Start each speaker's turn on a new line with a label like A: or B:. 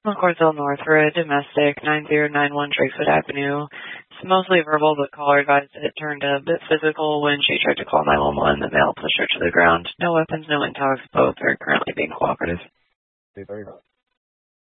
A: McCordsville North Road, domestic, 9091 Drakefoot Avenue. It's mostly verbal, but caller advised that it turned a bit physical when she tried to call 911. The male pushed her to the ground. No weapons, no intox. Both are currently being cooperative.
B: Thank you very much.